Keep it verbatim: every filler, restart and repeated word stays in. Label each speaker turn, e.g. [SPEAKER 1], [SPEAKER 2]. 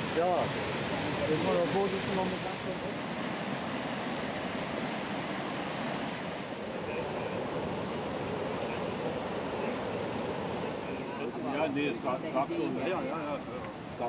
[SPEAKER 1] Ja, jetzt mal der Vorsitzende noch mit ganz kurz.
[SPEAKER 2] Ja, nee, es gab, gab schon. Ja, ja, ja. ja.